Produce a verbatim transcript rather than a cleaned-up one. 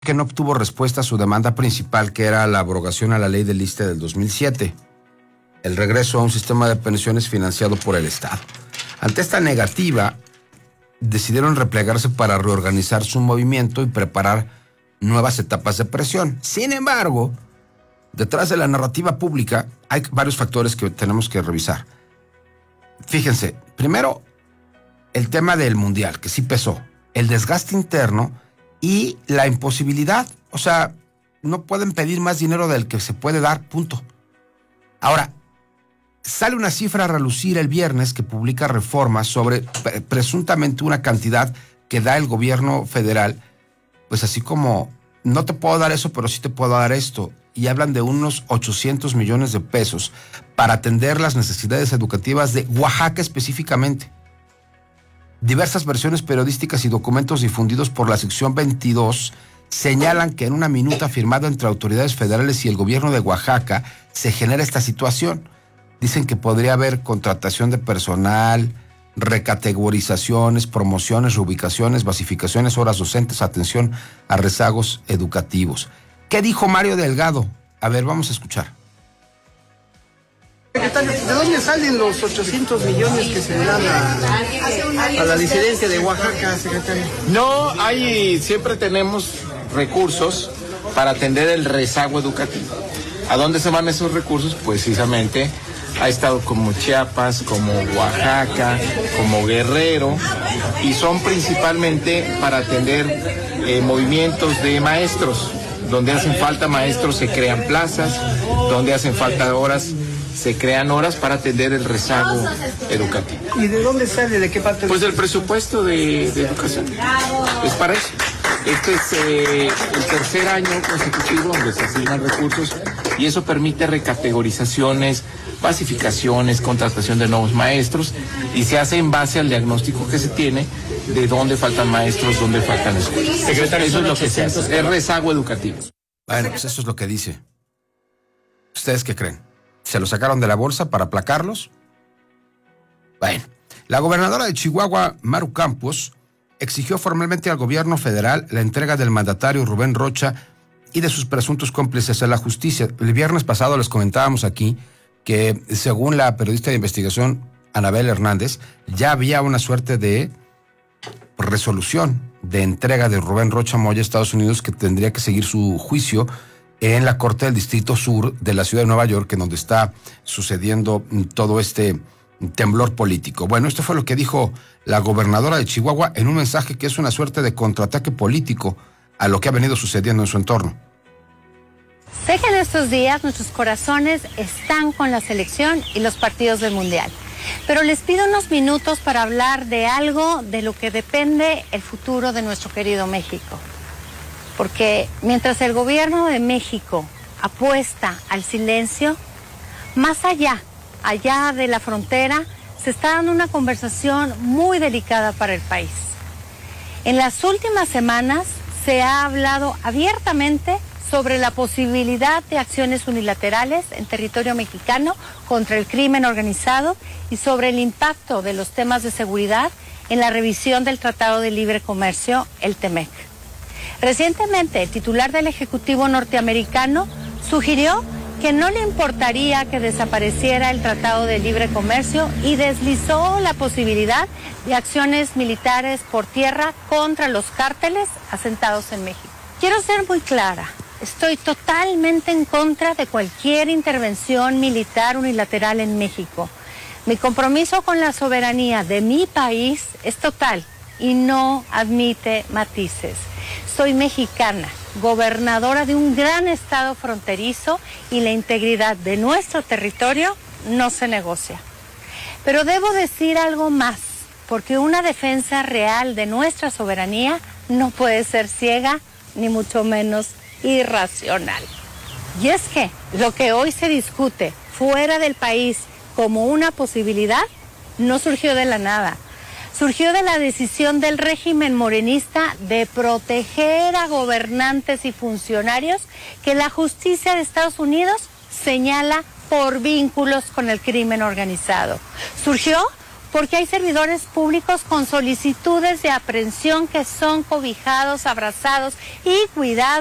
que no obtuvo respuesta a su demanda principal, que era la abrogación a la ley del ISSSTE del dos mil siete, el regreso a un sistema de pensiones financiado por el Estado. Ante esta negativa, decidieron replegarse para reorganizar su movimiento y preparar nuevas etapas de presión. Sin embargo, detrás de la narrativa pública hay varios factores que tenemos que revisar. Fíjense, primero, el tema del mundial, que sí pesó, el desgaste interno y la imposibilidad. O sea, no pueden pedir más dinero del que se puede dar, punto. Ahora, sale una cifra a relucir el viernes que publica Reforma sobre pre- presuntamente una cantidad que da el gobierno federal, pues así como, no te puedo dar eso, pero sí te puedo dar esto. Y hablan de unos ochocientos millones de pesos para atender las necesidades educativas de Oaxaca específicamente. Diversas versiones periodísticas y documentos difundidos por la sección veintidós señalan que en una minuta firmada entre autoridades federales y el gobierno de Oaxaca se genera esta situación. Dicen que podría haber contratación de personal, recategorizaciones, promociones, reubicaciones, basificaciones, horas docentes, atención a rezagos educativos. ¿Qué dijo Mario Delgado? A ver, vamos a escuchar. Secretario, ¿de dónde salen los ochocientos millones que se le dan a, a la disidencia de Oaxaca, secretario? No, hay, siempre tenemos recursos para atender el rezago educativo. ¿A dónde se van esos recursos? Pues precisamente ha estado como Chiapas, como Oaxaca, como Guerrero, y son principalmente para atender eh, movimientos de maestros. Donde hacen falta maestros se crean plazas, donde hacen falta horas se crean horas para atender el rezago educativo. ¿Y de dónde sale? ¿De qué parte? Pues del presupuesto de, de educación. Es para eso. Este es eh, el tercer año consecutivo donde se asignan recursos y eso permite recategorizaciones, basificaciones, contratación de nuevos maestros y se hace en base al diagnóstico que se tiene de dónde faltan maestros, dónde faltan escuelas. Secretario, eso es lo que se hace, es rezago educativo. Bueno, pues eso es lo que dice. ¿Ustedes qué creen? ¿Se lo sacaron de la bolsa para aplacarlos? Bueno, la gobernadora de Chihuahua, Maru Campos, exigió formalmente al gobierno federal la entrega del mandatario Rubén Rocha y de sus presuntos cómplices a la justicia. El viernes pasado les comentábamos aquí que, según la periodista de investigación Anabel Hernández, ya había una suerte de resolución de entrega de Rubén Rocha Moya a Estados Unidos, que tendría que seguir su juicio en la Corte del Distrito Sur de la ciudad de Nueva York, en donde está sucediendo todo este temblor político. Bueno, esto fue lo que dijo la gobernadora de Chihuahua en un mensaje que es una suerte de contraataque político a lo que ha venido sucediendo en su entorno. Sé que en estos días nuestros corazones están con la selección y los partidos del Mundial, pero les pido unos minutos para hablar de algo de lo que depende el futuro de nuestro querido México. Porque mientras el gobierno de México apuesta al silencio, más allá, allá de la frontera, se está dando una conversación muy delicada para el país. En las últimas semanas se ha hablado abiertamente sobre la posibilidad de acciones unilaterales en territorio mexicano contra el crimen organizado y sobre el impacto de los temas de seguridad en la revisión del Tratado de Libre Comercio, el TEMEC. Recientemente, el titular del Ejecutivo norteamericano sugirió que no le importaría que desapareciera el Tratado de Libre Comercio y deslizó la posibilidad de acciones militares por tierra contra los cárteles asentados en México. Quiero ser muy clara, estoy totalmente en contra de cualquier intervención militar unilateral en México. Mi compromiso con la soberanía de mi país es total y no admite matices. Soy mexicana, gobernadora de un gran estado fronterizo y la integridad de nuestro territorio no se negocia. Pero debo decir algo más, porque una defensa real de nuestra soberanía no puede ser ciega, ni mucho menos irracional. Y es que lo que hoy se discute fuera del país como una posibilidad no surgió de la nada. Surgió de la decisión del régimen morenista de proteger a gobernantes y funcionarios que la justicia de Estados Unidos señala por vínculos con el crimen organizado. Surgió porque hay servidores públicos con solicitudes de aprehensión que son cobijados, abrazados y cuidados